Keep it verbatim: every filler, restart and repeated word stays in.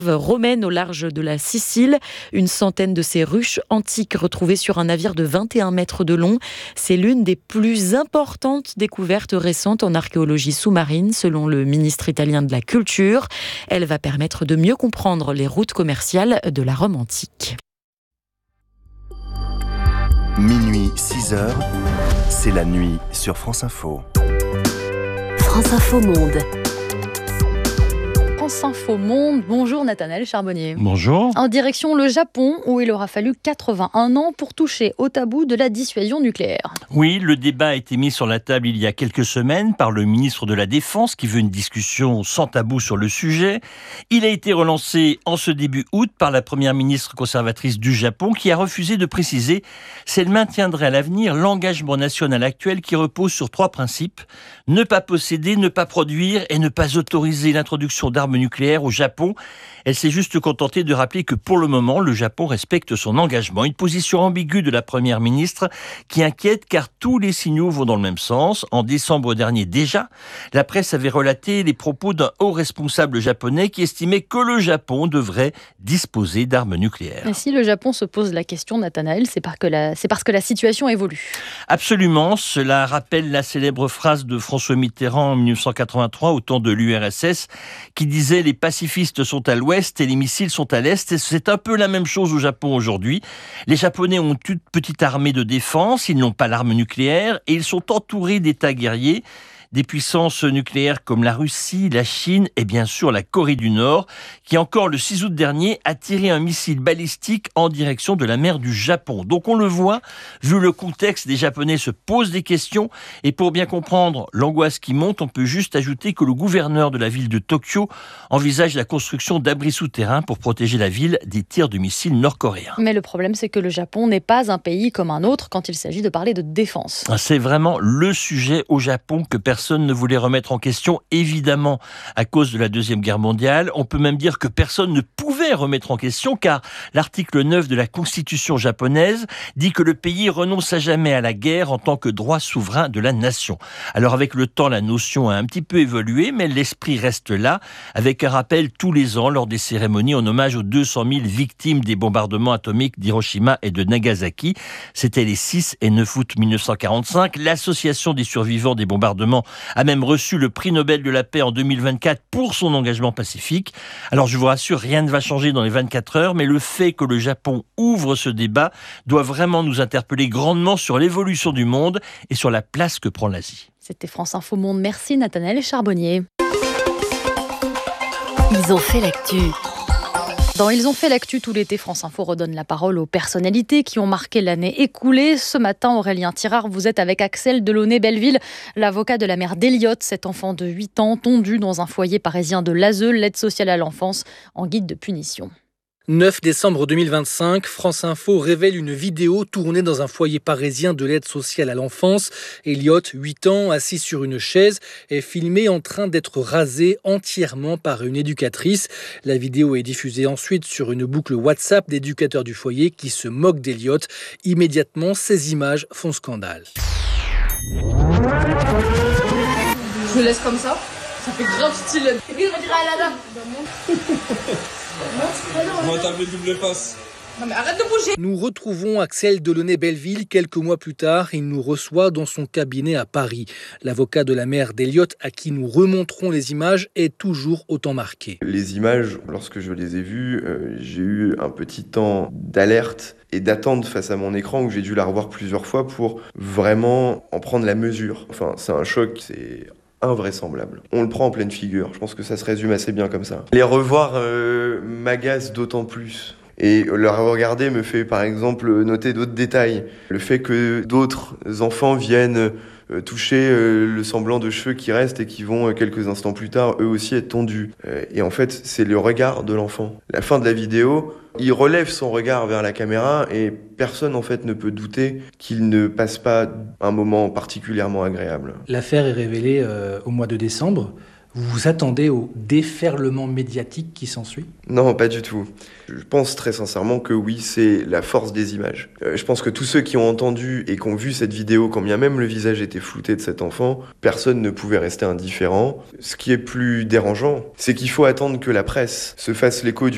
romaine au large de la Sicile. Une centaine de ces ruches antiques retrouvées sur un navire de vingt et un mètres de long. C'est l'une des plus importantes découvertes récentes en archéologie sous-marine, selon le ministre italien de la Culture. Elle va permettre de mieux comprendre les routes commerciales de la Rome antique. Minuit, six heures, c'est la nuit sur France Info. France Info Monde. France Info Monde. Bonjour Nathanaël Charbonnier. Bonjour. En direction le Japon, où il aura fallu quatre-vingt-un ans pour toucher au tabou de la dissuasion nucléaire. Oui, le débat a été mis sur la table il y a quelques semaines par le ministre de la Défense qui veut une discussion sans tabou sur le sujet. Il a été relancé en ce début août par la première ministre conservatrice du Japon qui a refusé de préciser si elle maintiendrait à l'avenir l'engagement national actuel qui repose sur trois principes. Ne pas posséder, ne pas produire et ne pas autoriser l'introduction d'armes nucléaire au Japon. Elle s'est juste contentée de rappeler que pour le moment, le Japon respecte son engagement. Une position ambiguë de la première ministre qui inquiète car tous les signaux vont dans le même sens. En décembre dernier déjà, la presse avait relaté les propos d'un haut responsable japonais qui estimait que le Japon devrait disposer d'armes nucléaires. Et si le Japon se pose la question, Nathanaël, c'est parce que la, c'est parce que la situation évolue. Absolument, cela rappelle la célèbre phrase de François Mitterrand en dix-neuf cent quatre-vingt-trois au temps de l'U R S S qui disait « Les pacifistes sont à l'ouest et les missiles sont à l'est ». Et c'est un peu la même chose au Japon aujourd'hui. Les Japonais ont une petite armée de défense, ils n'ont pas l'arme nucléaire et ils sont entourés d'États guerriers. Des puissances nucléaires comme la Russie, la Chine et bien sûr la Corée du Nord, qui encore le six août dernier a tiré un missile balistique en direction de la mer du Japon. Donc on le voit, vu le contexte, les Japonais se posent des questions et pour bien comprendre l'angoisse qui monte, on peut juste ajouter que le gouverneur de la ville de Tokyo envisage la construction d'abris souterrains pour protéger la ville des tirs de missiles nord-coréens. Mais le problème, c'est que le Japon n'est pas un pays comme un autre quand il s'agit de parler de défense. C'est vraiment le sujet au Japon que personne Personne ne voulait remettre en question, évidemment, à cause de la Deuxième Guerre mondiale. On peut même dire que personne ne pouvait remettre en question, car l'article neuf de la Constitution japonaise dit que le pays renonce à jamais à la guerre en tant que droit souverain de la nation. Alors avec le temps, la notion a un petit peu évolué, mais l'esprit reste là, avec un rappel tous les ans lors des cérémonies en hommage aux deux cent mille victimes des bombardements atomiques d'Hiroshima et de Nagasaki. C'était les six et neuf août mille neuf cent quarante-cinq. L'association des survivants des bombardements a même reçu le prix Nobel de la paix en deux mille vingt-quatre pour son engagement pacifique. Alors je vous rassure, rien ne va changer dans les vingt-quatre heures, mais le fait que le Japon ouvre ce débat doit vraiment nous interpeller grandement sur l'évolution du monde et sur la place que prend l'Asie. C'était France Info Monde. Merci Nathanaël Charbonnier. Ils ont fait l'actu. Dans Ils ont fait l'actu tout l'été, France Info redonne la parole aux personnalités qui ont marqué l'année écoulée. Ce matin, Aurélien Tirard, vous êtes avec Axel Delaunay-Belleville, l'avocat de la mère d'Eliott, cet enfant de huit ans tondu dans un foyer parisien de l'A S E, l'aide sociale à l'enfance, en guide de punition. neuf décembre deux mille vingt-cinq, France Info révèle une vidéo tournée dans un foyer parisien de l'aide sociale à l'enfance. Eliott, huit ans, assis sur une chaise, est filmé en train d'être rasé entièrement par une éducatrice. La vidéo est diffusée ensuite sur une boucle WhatsApp d'éducateurs du foyer qui se moquent d'Eliott. Immédiatement, ces images font scandale. Je le laisse comme ça, ça fait grave style. Et puis on dirait Alana. On va taper double passe. Non mais arrête de bouger. Nous retrouvons Axel Delaunay-Belleville quelques mois plus tard. Il nous reçoit dans son cabinet à Paris. L'avocat de la mère d'Eliott, à qui nous remontrons les images, est toujours autant marqué. Les images, lorsque je les ai vues, euh, j'ai eu un petit temps d'alerte et d'attente face à mon écran où j'ai dû la revoir plusieurs fois pour vraiment en prendre la mesure. Enfin, c'est un choc, c'est invraisemblable. On le prend en pleine figure. Je pense que ça se résume assez bien comme ça. Les revoir euh, m'agace d'autant plus. Et le regarder me fait par exemple noter d'autres détails. Le fait que d'autres enfants viennent euh, toucher euh, le semblant de cheveux qui reste et qui vont euh, quelques instants plus tard eux aussi être tondus. Euh, et en fait, c'est le regard de l'enfant. La fin de la vidéo, il relève son regard vers la caméra et personne en fait ne peut douter qu'il ne passe pas un moment particulièrement agréable. L'affaire est révélée euh, au mois de décembre. Vous vous attendez au déferlement médiatique qui s'ensuit ? Non, pas du tout. Je pense très sincèrement que oui, c'est la force des images. Euh, je pense que tous ceux qui ont entendu et qui ont vu cette vidéo, quand bien même le visage était flouté de cet enfant, personne ne pouvait rester indifférent. Ce qui est plus dérangeant, c'est qu'il faut attendre que la presse se fasse l'écho du